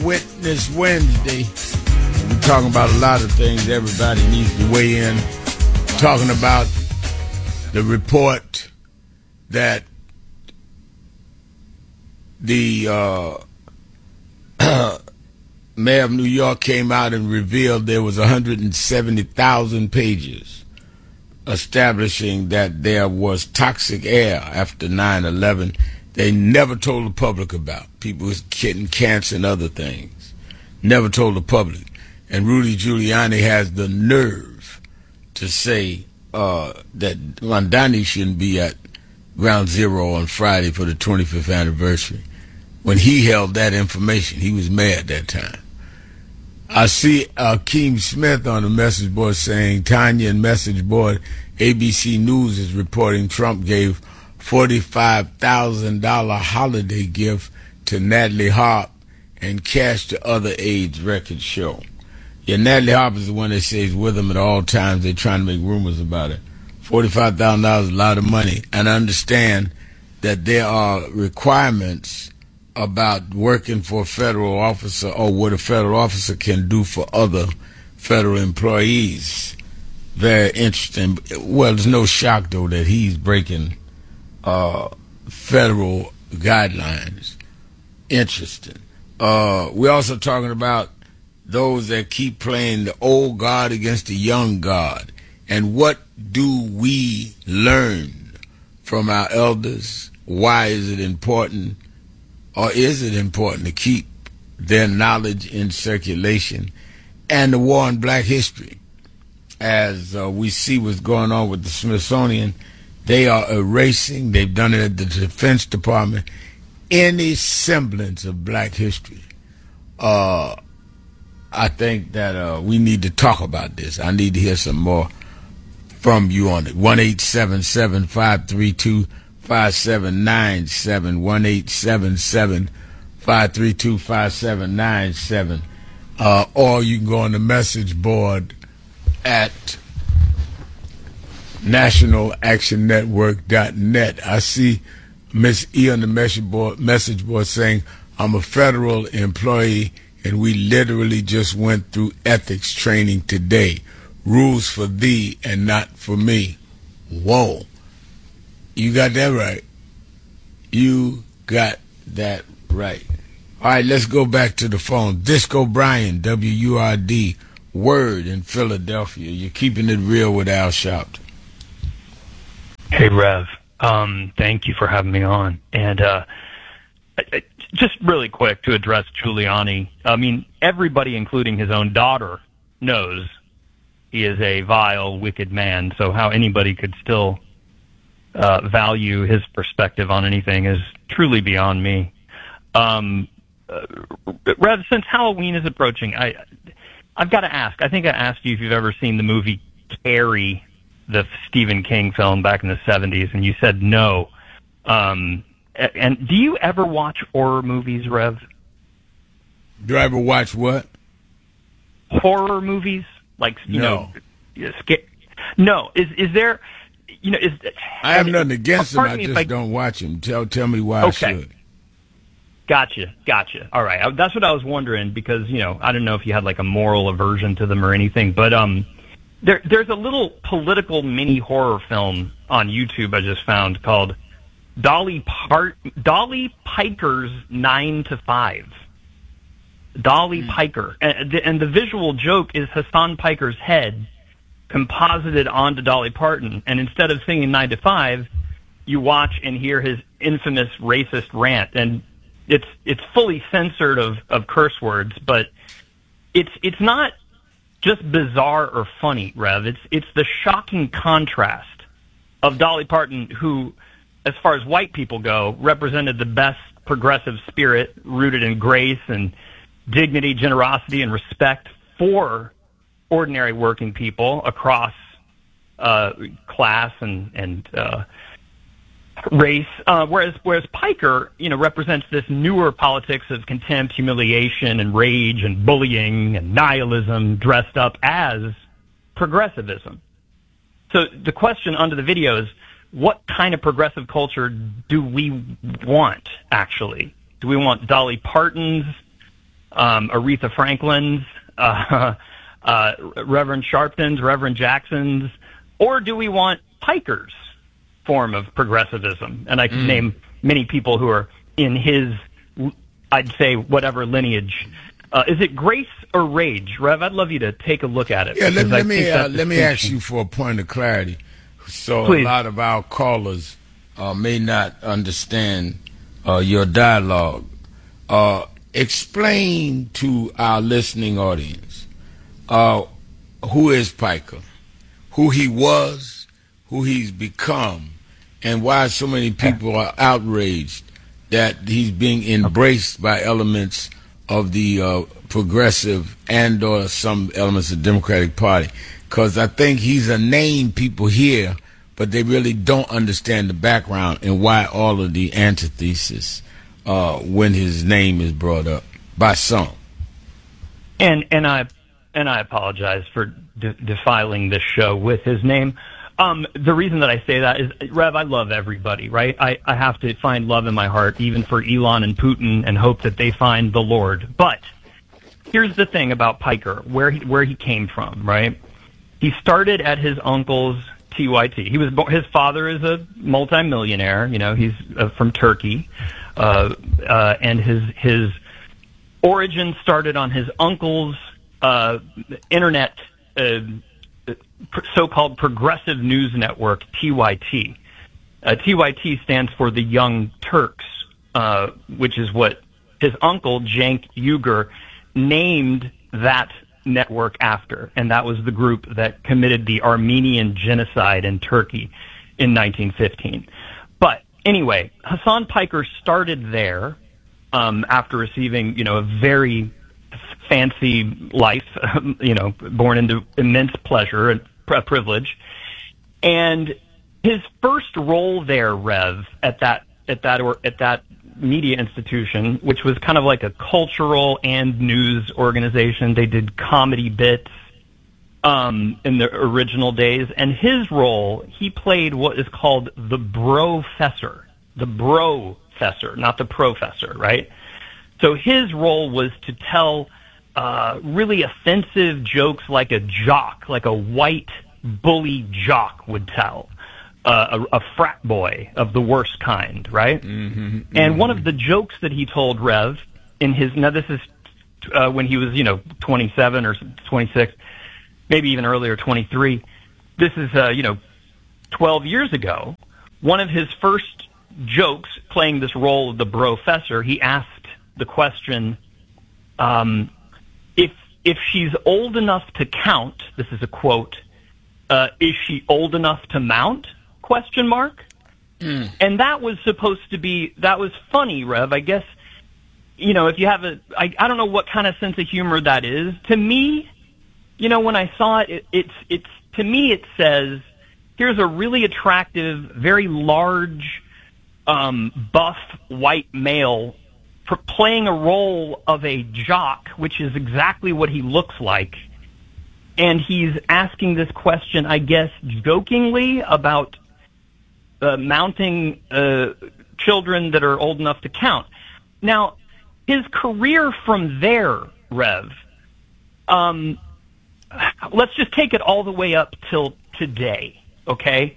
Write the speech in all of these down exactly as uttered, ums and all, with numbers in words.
Witness Wednesday. We're talking about a lot of things. Everybody needs to weigh in. Talking about the report that the uh, mayor of New York came out and revealed there was one hundred seventy thousand pages establishing that there was toxic air after nine eleven. They never told the public about. People was getting cancer and other things. Never told the public. And Rudy Giuliani has the nerve to say uh, that Mondani shouldn't be at Ground Zero on Friday for the twenty-fifth anniversary. When he held that information, he was mad that time. I see Akeem Smith on the message board saying, Tanya and message board, A B C News is reporting Trump gave forty-five thousand dollars holiday gift to Natalie Harp and cash to other aides, records show. Yeah, Natalie Harp is the one that stays with him at all times. They're trying to make rumors about it. forty-five thousand dollars is a lot of money. And I understand that there are requirements about working for a federal officer or what a federal officer can do for other federal employees. Very interesting. Well, there's no shock, though, that he's breaking Uh, federal guidelines. Interesting. Uh, we're also talking about those that keep playing the old guard against the young guard. And what do we learn from our elders? Why is it important? Or is it important to keep their knowledge in circulation? And the war on black history. As uh, we see what's going on with the Smithsonian, they are erasing, they've done it at the Defense Department, any semblance of black history. Uh, I think that uh, we need to talk about this. I need to hear some more from you on it. one eight seven seven, five three two, five seven nine seven, one eight seven seven, five three two, five seven nine seven. Uh, or you can go on the message board at national action network dot net. I see Miss E on the message board, message board saying, I'm a federal employee and we literally just went through ethics training today. Rules for thee and not for me. Whoa. You got that right. You got that right. All right, let's go back to the phone. Disco Brian, W U R D, Word in Philadelphia. You're keeping it real with Al Sharpton. Hey, Rev. Um, thank you for having me on. And uh, I, I, just really quick to address Giuliani. I mean, everybody, including his own daughter, knows he is a vile, wicked man. So how anybody could still uh, value his perspective on anything is truly beyond me. Um, uh, Rev, since Halloween is approaching, I, I've got to ask. I think I asked you if you've ever seen the movie Carrie, the Stephen King film back in the seventies, and you said no. Um, and do you ever watch horror movies, Rev? Do I ever watch what? Horror movies? Like, you no. know, sca- no. Is is there, you know, is... I have nothing against them, I just I, don't watch them. Tell, tell me why okay. I should. Gotcha, gotcha. All right, I, that's what I was wondering, because, you know, I don't know if you had, like, a moral aversion to them or anything, but, um... There, there's a little political mini horror film on YouTube I just found called Dolly Part Dolly Piker's Nine to Five. Dolly mm. Piker, and the, and the visual joke is Hassan Piker's head composited onto Dolly Parton, and instead of singing Nine to Five, you watch and hear his infamous racist rant, and it's it's fully censored of, of curse words, but it's it's not just bizarre or funny, Rev. It's it's the shocking contrast of Dolly Parton, who, as far as white people go, represented the best progressive spirit rooted in grace and dignity, generosity, and respect for ordinary working people across uh, class and and uh, race. Uh, whereas whereas Piker, you know, represents this newer politics of contempt, humiliation, and rage, and bullying, and nihilism, dressed up as progressivism. So the question under the video is, what kind of progressive culture do we want, actually? Do we want Dolly Parton's um, Aretha Franklin's, uh, uh, Reverend Sharpton's, Reverend Jackson's, or do we want Piker's form of progressivism? And I can mm. name many people who are in his, I'd say, whatever lineage. Uh, is it grace or rage? Rev, I'd love you to take a look at it. Yeah, let, let me uh, let me ask you for a point of clarity. So Please. A lot of our callers uh, may not understand uh, your dialogue. Uh, explain to our listening audience uh, who is Piker, who he was, who he's become, and why so many people are outraged that he's being embraced by elements of the uh, progressive and or some elements of the Democratic Party. Because I think he's a name people hear, but they really don't understand the background and why all of the antithesis uh, when his name is brought up by some. And and I and I apologize for de- defiling this show with his name. Um, the reason that I say that is, Rev, I love everybody, right? I, I have to find love in my heart, even for Elon and Putin, and hope that they find the Lord. But here's the thing about Piker, where he, where he came from, right? He started at his uncle's T Y T. He was his father is a multimillionaire. You know, he's uh, from Turkey, uh, uh, and his his origin started on his uncle's uh, internet. Uh, so-called progressive news network, T Y T. Uh, T Y T stands for the Young Turks, uh, which is what his uncle, Cenk Uygur, named that network after, and that was the group that committed the Armenian genocide in Turkey in nineteen fifteen. But anyway, Hasan Piker started there um, after receiving, you know, a very fancy life, you know, born into immense pleasure and privilege. And his first role there, Rev, at that at that or at that media institution, which was kind of like a cultural and news organization. They did comedy bits um, in the original days, and his role, he played what is called the brofessor, the brofessor, not the professor, right? So his role was to tell Uh, really offensive jokes like a jock, like a white bully jock would tell, uh, a, a frat boy of the worst kind, right? Mm-hmm, mm-hmm. And one of the jokes that he told, Rev, in his, now this is uh, when he was, you know, twenty-seven or twenty-six, maybe even earlier, twenty-three. This is, uh, you know, twelve years ago. One of his first jokes, playing this role of the brofessor, he asked the question, um, If if she's old enough to count, this is a quote, uh, is she old enough to mount? Question mark. Mm. And that was supposed to be, that was funny, Rev. I guess, you know, if you have a, I, I don't know what kind of sense of humor that is. To me, you know, when I saw it, it it's, it's, to me it says, here's a really attractive, very large, um, buff, white male for playing a role of a jock, which is exactly what he looks like. And he's asking this question, I guess, jokingly about uh, mounting uh, children that are old enough to count. Now, his career from there, Rev, um, let's just take it all the way up till today, okay?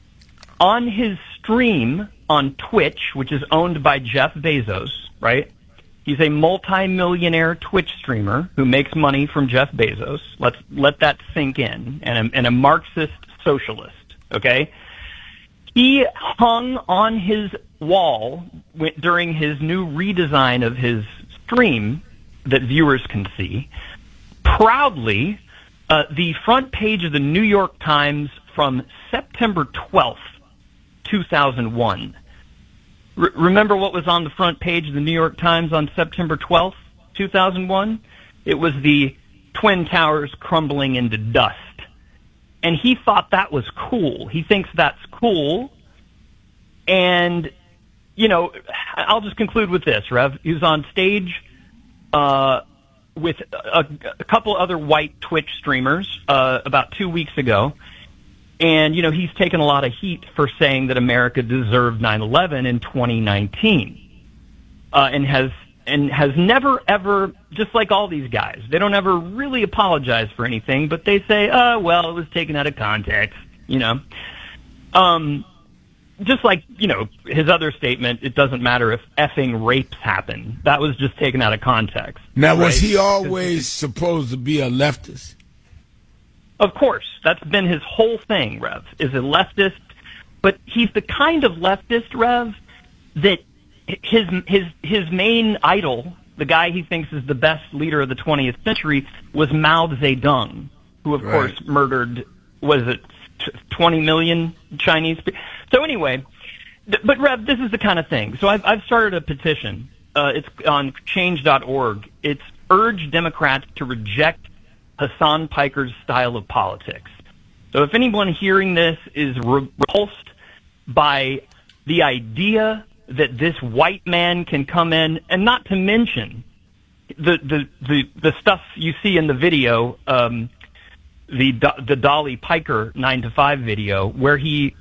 On his stream on Twitch, which is owned by Jeff Bezos, right? He's a multi-millionaire Twitch streamer who makes money from Jeff Bezos. Let's let that sink in. And a, and a Marxist socialist, okay? He hung on his wall during his new redesign of his stream that viewers can see, proudly, uh, the front page of the New York Times from September twelfth, two thousand one. R- remember what was on the front page of the New York Times on September twelfth, two thousand one? It was the Twin Towers crumbling into dust. And he thought that was cool. He thinks that's cool. And, you know, I'll just conclude with this, Rev. He was on stage uh, with a, a couple other white Twitch streamers uh, about two weeks ago. And, you know, he's taken a lot of heat for saying that America deserved nine eleven in twenty nineteen, uh, and has and has never, ever, just like all these guys, they don't ever really apologize for anything, but they say, oh, well, it was taken out of context, you know. Um, just like, you know, his other statement, it doesn't matter if effing rapes happen. That was just taken out of context. Now, right? was he always supposed to be a leftist? Of course. That's been his whole thing, Rev, is a leftist. But he's the kind of leftist, Rev, that his his his main idol, the guy he thinks is the best leader of the twentieth century, was Mao Zedong, who of right. course murdered, was it twenty million Chinese people? So anyway, th- but Rev, this is the kind of thing. So I've I've started a petition. Uh, it's on change dot org. It's urge Democrats to reject Hassan Piker's style of politics. So if anyone hearing this is repulsed by the idea that this white man can come in, and not to mention the the the, the stuff you see in the video, um, the the Dolly Piker nine to five video, where he,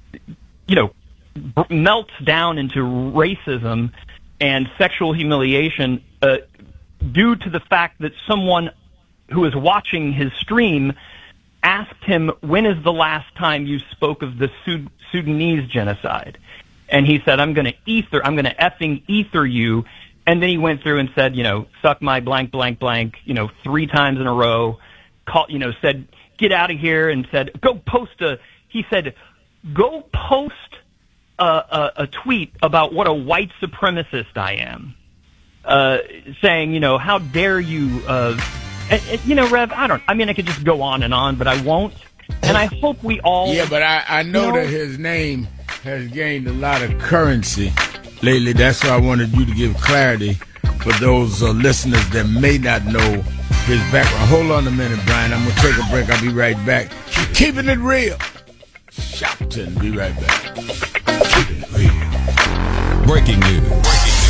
you know, melts down into racism and sexual humiliation uh, due to the fact that someone who is watching his stream asked him, when is the last time you spoke of the Sud- Sudanese genocide? And he said, I'm going to ether, I'm going to effing ether you. And then he went through and said, you know, suck my blank, blank, blank, you know, three times in a row. Call, you know, said, get out of here, and said, go post a, he said, go post a, a, a tweet about what a white supremacist I am. Uh, saying, you know, how dare you, uh, and, and, you know, Rev, I don't, I mean, I could just go on and on, but I won't. And I hope we all... Yeah, but I, I know, you know that his name has gained a lot of currency lately. That's why I wanted you to give clarity for those uh, listeners that may not know his background. Hold on a minute, Brian. I'm going to take a break. I'll be right back. Keeping it real. Shopton, be right back. Keeping it real. Breaking news.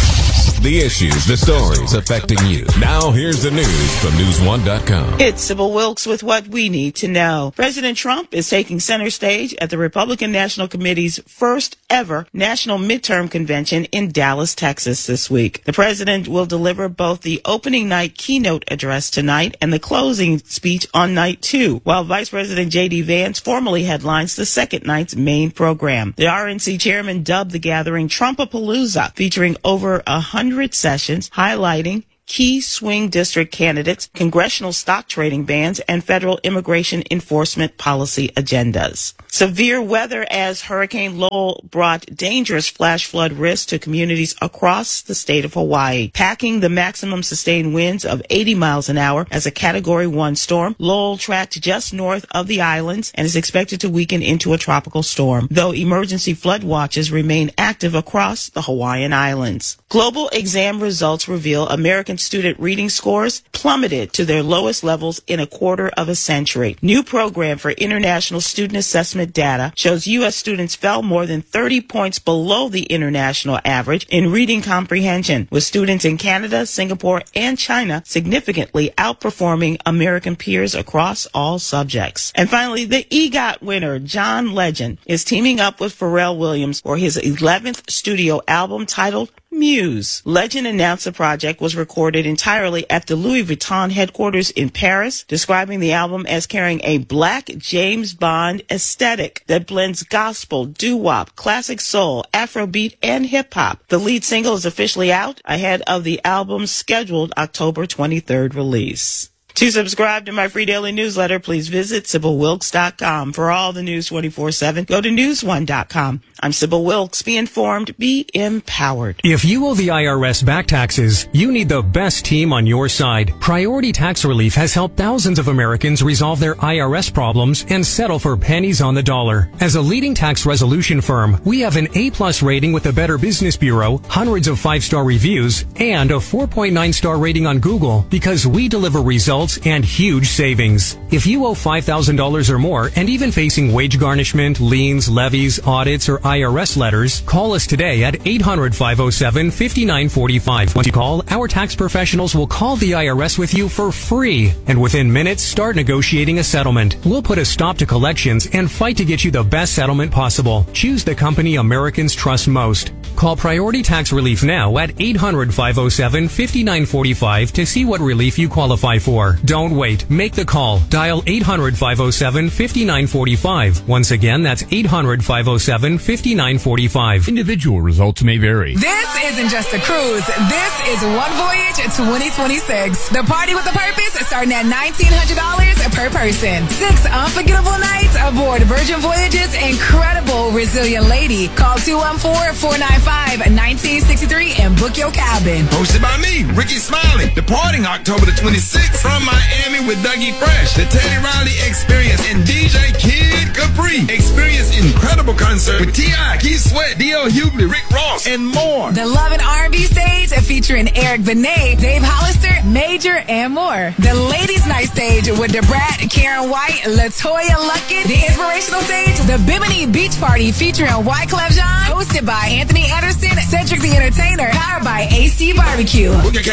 The issues, the stories affecting you. Now here's the news from news one dot com. It's Sybil Wilkes with what we need to know. President Trump is taking center stage at the Republican National Committee's first ever national midterm convention in Dallas, Texas this week. The president will deliver both the opening night keynote address tonight and the closing speech on night two, while Vice President J D. Vance formally headlines the second night's main program. The R N C chairman dubbed the gathering Trumpapalooza, featuring over a hundred sessions highlighting key swing district candidates, congressional stock trading bans, and federal immigration enforcement policy agendas. Severe weather as Hurricane Lowell brought dangerous flash flood risk to communities across the state of Hawaii. Packing the maximum sustained winds of eighty miles an hour as a Category one storm, Lowell tracked just north of the islands and is expected to weaken into a tropical storm, though emergency flood watches remain active across the Hawaiian Islands. Global exam results reveal American student reading scores plummeted to their lowest levels in a quarter of a century. New program for international student assessment data shows U S students fell more than thirty points below the international average in reading comprehension, with students in Canada, Singapore, and China significantly outperforming American peers across all subjects. And finally, the EGOT winner, John Legend, is teaming up with Pharrell Williams for his eleventh studio album titled Muse. Legend announced the project was recorded entirely at the Louis Vuitton headquarters in Paris, describing the album as carrying a black James Bond aesthetic that blends gospel, doo-wop, classic soul, Afrobeat, and hip-hop. The lead single is officially out ahead of the album's scheduled October twenty-third release. To subscribe to my free daily newsletter, please visit Sybil Wilkes dot com. For all the news twenty-four seven, go to news one dot com. I'm Sybil Wilkes. Be informed, be empowered. If you owe the I R S back taxes, you need the best team on your side. Priority Tax Relief has helped thousands of Americans resolve their I R S problems and settle for pennies on the dollar. As a leading tax resolution firm, we have an A-plus rating with the Better Business Bureau, hundreds of five-star reviews, and a four point nine star rating on Google because we deliver results results and huge savings. If you owe five thousand dollars or more and even facing wage garnishment, liens, levies, audits, or I R S letters, call us today at eight hundred, five oh seven, five nine four five. Once you call, our tax professionals will call the I R S with you for free. And within minutes, start negotiating a settlement. We'll put a stop to collections and fight to get you the best settlement possible. Choose the company Americans trust most. Call Priority Tax Relief now at eight hundred, five oh seven, five nine four five to see what relief you qualify for. Don't wait. Make the call. Dial eight hundred, five oh seven, five nine four five. Once again, that's eight hundred, five oh seven, five nine four five. Individual results may vary. This isn't just a cruise. This is One Voyage twenty twenty-six. The party with a purpose starting at nineteen hundred dollars per person. Six unforgettable nights aboard Virgin Voyage's incredible Resilient Lady. Call two one four, four nine five, one nine six three and book your cabin. Hosted by me, Ricky Smiley. Departing October the twenty-sixth from Miami with Dougie Fresh, the Teddy Riley Experience, and D J Kid Capri. Experience incredible concert with T I, Keith Sweat, D L Hughley, Rick Ross, and more. The Love and R and B stage featuring Eric Benet, Dave Hollister, Major, and more. The Ladies Night stage with DeBrat, Karen White, LaToya Luckett. The Inspirational stage, the Bimini Beach Party featuring Wyclef Jean, hosted by Anthony Anderson, Cedric the Entertainer, powered by A C Barbecue. Book your